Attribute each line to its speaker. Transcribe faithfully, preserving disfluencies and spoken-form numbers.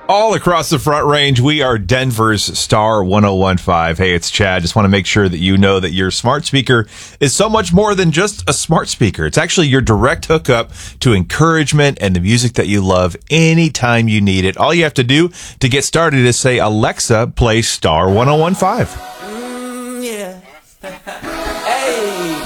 Speaker 1: All across the Front Range, we are Denver's Star one oh one five. Hey, it's Chad. Just want to make sure that you know that your smart speaker is so much more than just a smart speaker. It's actually your direct hookup to encouragement and the music that you love anytime you need it. All you have to do to get started is say, Alexa, play Star one oh one five.